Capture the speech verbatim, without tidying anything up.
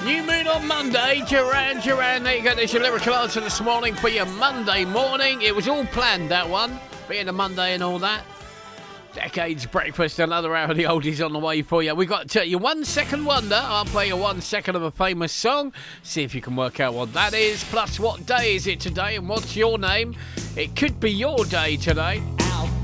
New Moon on Monday, Duran Duran. There you go, there's your lyrical answer this morning for your Monday morning. It was all planned, that one, being a Monday and all that. Decades breakfast, another hour of the oldies on the way for you. We've got uh, your one second wonder. I'll play you one second of a famous song. See if you can work out what that is. Plus, what day is it today and what's your name? It could be your day today.